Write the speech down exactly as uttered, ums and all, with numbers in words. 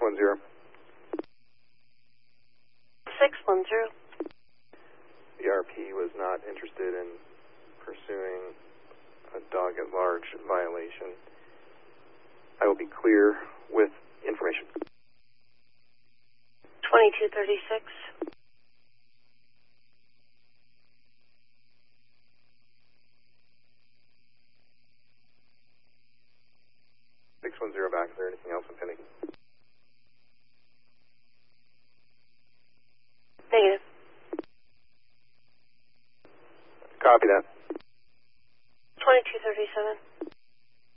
one zero. six one zero. The R P was not interested in pursuing a dog at large violation. I will be clear with information. twenty-two thirty-six. six one zero back. Is there anything else pending? Negative. Copy that. twenty-two thirty-seven.